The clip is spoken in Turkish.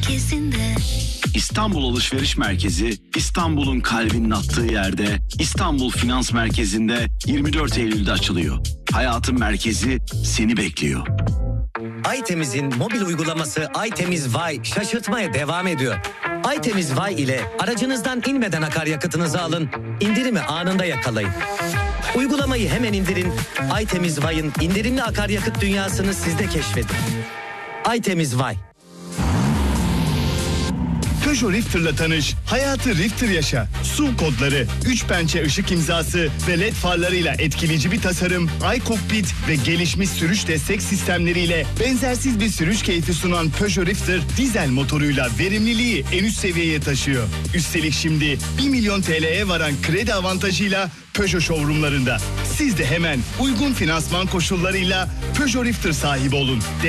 merkezinde. İstanbul Alışveriş Merkezi, İstanbul'un kalbinin attığı yerde, İstanbul Finans Merkezi'nde 24 Eylül'de açılıyor. Hayatın merkezi seni bekliyor. Aytemiz'in mobil uygulaması Aytemiz Vay şaşırtmaya devam ediyor. Aytemiz Vay ile aracınızdan inmeden akaryakıtınızı alın, indirimi anında yakalayın. Uygulamayı hemen indirin, Aytemiz Vay'ın indirimli akaryakıt dünyasını siz de keşfedin. Aytemiz Vay. Peugeot Rifter'la tanış, hayatı Rifter yaşa. Su kodları, 3 pençe ışık imzası ve led farlarıyla etkileyici bir tasarım, iCockpit ve gelişmiş sürüş destek sistemleriyle benzersiz bir sürüş keyfi sunan Peugeot Rifter, dizel motoruyla verimliliği en üst seviyeye taşıyor. Üstelik şimdi 1 milyon TL'ye varan kredi avantajıyla Peugeot showroomlarında. Siz de hemen uygun finansman koşullarıyla Peugeot Rifter sahibi olun.